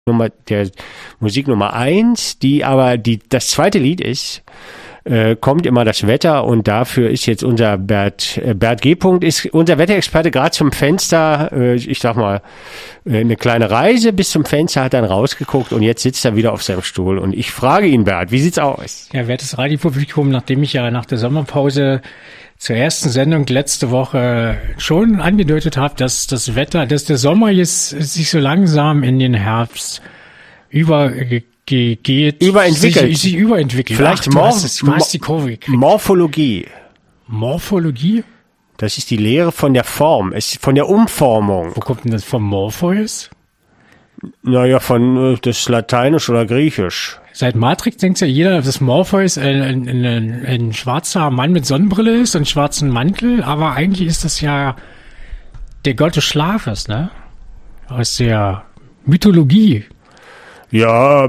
Musik Nummer 1, das zweite Lied ist, kommt immer das Wetter, und dafür ist jetzt unser Bert G. ist unser Wetterexperte gerade zum Fenster, ich sag mal, eine kleine Reise bis zum Fenster, hat dann rausgeguckt und jetzt sitzt er wieder auf seinem Stuhl und ich frage ihn, Bert, wie sieht's aus? Ja, wertes Radiopublikum, nachdem ich ja nach der Sommerpause zur ersten Sendung letzte Woche schon angedeutet habe, dass der Sommer jetzt sich so langsam in den Herbst überentwickelt. Sich überentwickelt. Vielleicht du hast die Kurve gekriegt. Morphologie. Morphologie? Das ist die Lehre von der Form, von der Umformung. Wo kommt denn das vom Morpheus? Naja, von das Lateinisch oder Griechisch. Seit Matrix denkt ja jeder, dass Morpheus ein schwarzer Mann mit Sonnenbrille ist und schwarzen Mantel, aber eigentlich ist das ja der Gott des Schlafes, ne? Aus der Mythologie. Ja,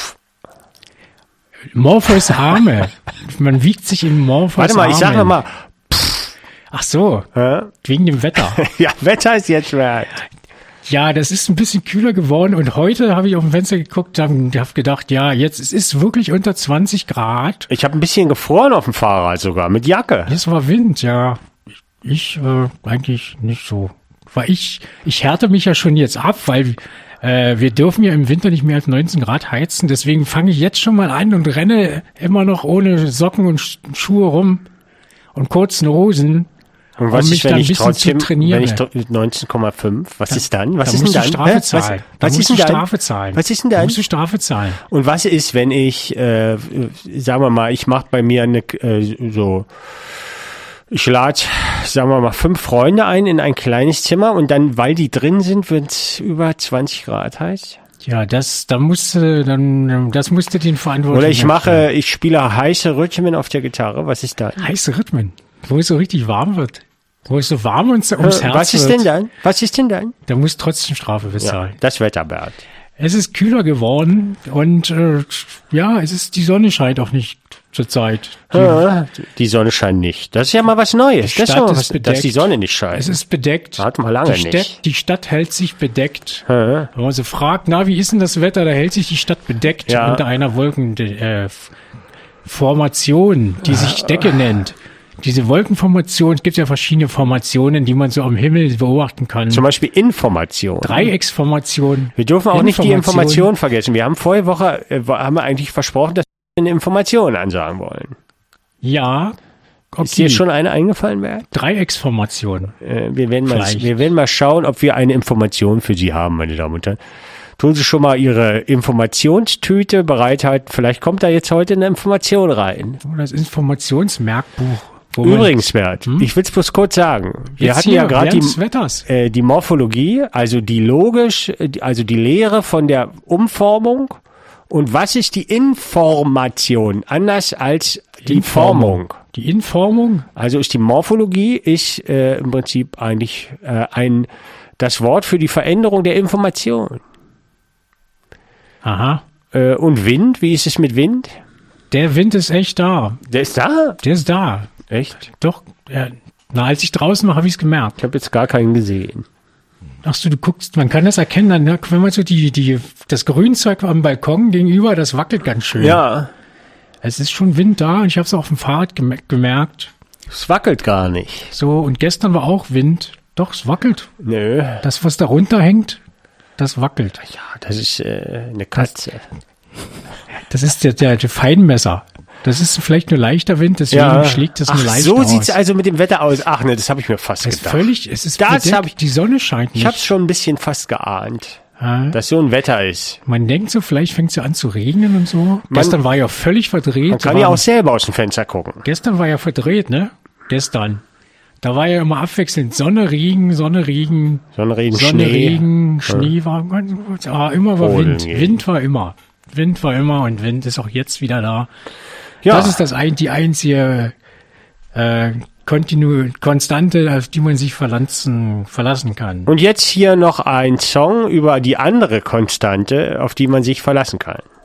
Morpheus Arme. Man wiegt sich in Morpheus Warte mal, Arme. ich sag nochmal. Ach so, wegen dem Wetter. Ja, Wetter ist jetzt wert. Ja, das ist ein bisschen kühler geworden und heute habe ich auf dem Fenster geguckt und habe gedacht, ja, jetzt es ist wirklich unter 20 Grad. Ich habe ein bisschen gefroren auf dem Fahrrad sogar, mit Jacke. Es war Wind, ja. Ich eigentlich nicht so. Weil ich härte mich ja schon jetzt ab, weil wir dürfen ja im Winter nicht mehr als 19 Grad heizen. Deswegen fange ich jetzt schon mal an und renne immer noch ohne Socken und Schuhe rum und kurzen Hosen. Und was um ist, mich dann ein bisschen zu trainieren. Wenn ich 19,5, was ist dann? Was ist denn dann? Strafe zahlen. Was ist denn dann? Strafe zahlen. Was ist denn dann? Da musst du Strafe zahlen. Und was ist, wenn ich, sagen wir mal, ich mache bei mir ich lade, sagen wir mal, 5 Freunde ein in ein kleines Zimmer und dann, weil die drin sind, wird es über 20 Grad heiß? Ja, das musste den Verantwortlichen. Oder ich spiele heiße Rhythmen auf der Gitarre, was ist dann? Heiße Rhythmen? Wo es so richtig warm wird. Wo es so warm ums Herz wird. Was ist denn dann? Da muss trotzdem Strafe bezahlen. Ja, das Wetter, Bert. Es ist kühler geworden und die Sonne scheint auch nicht zur Zeit. Die Sonne scheint nicht. Das ist ja mal was Neues. Die Stadt ist bedeckt. Dass die Sonne nicht scheint. Es ist bedeckt. Hatten wir lange nicht. Die Stadt hält sich bedeckt. Wenn man so fragt, wie ist denn das Wetter? Da hält sich die Stadt bedeckt unter einer Wolkenformation, die sich Decke nennt. Diese Wolkenformation, es gibt ja verschiedene Formationen, die man so am Himmel beobachten kann. Zum Beispiel Information. Dreiecksformation. Wir dürfen auch nicht die Information vergessen. Wir haben vorige Woche eigentlich versprochen, dass wir eine Information ansagen wollen. Ja. Okay. Ist dir schon eine eingefallen, Bert? Dreiecksformation. Wir werden mal schauen, ob wir eine Information für Sie haben, meine Damen und Herren. Tun Sie schon mal Ihre Informationstüte bereithalten. Vielleicht kommt da jetzt heute eine Information rein. Das Informationsmerkbuch. Übrigens, Bert, ich will es bloß kurz sagen. Wir hatten ja gerade die Morphologie, also die Lehre von der Umformung. Und was ist die Information? Anders als die Formung. Die Informung? Also ist die Morphologie im Prinzip eigentlich das Wort für die Veränderung der Information. Aha. Und Wind, wie ist es mit Wind? Der Wind ist echt da. Der ist da? Der ist da. Echt? Doch. Als ich draußen war, habe ich es gemerkt. Ich habe jetzt gar keinen gesehen. Ach so, du guckst, man kann das erkennen, dann, wenn man so das Grünzeug am Balkon gegenüber, das wackelt ganz schön. Ja. Es ist schon Wind da und ich habe es auf dem Fahrrad gemerkt. Es wackelt gar nicht. So, und gestern war auch Wind. Doch, es wackelt. Nö. Das, was da runterhängt, das wackelt. Ja, das ist eine Katze. Das ist der Feinmesser. Das ist vielleicht nur leichter Wind, deswegen schlägt das nur leicht aus. So sieht's also mit dem Wetter aus. Ach ne, das habe ich mir fast gedacht. Es ist bedeckt, die Sonne scheint nicht. Ich habe es schon ein bisschen fast geahnt, dass so ein Wetter ist. Man denkt so, vielleicht fängt es ja an zu regnen und so. Gestern war ja völlig verdreht. Man kann ja auch selber aus dem Fenster gucken. Gestern war ja verdreht, ne? Gestern. Da war ja immer abwechselnd Sonne, Regen, Schnee war immer war Wind. Wind war immer und Wind ist auch jetzt wieder da. Ja. Das ist die einzige Konstante, auf die man sich verlassen kann. Und jetzt hier noch ein Song über die andere Konstante, auf die man sich verlassen kann.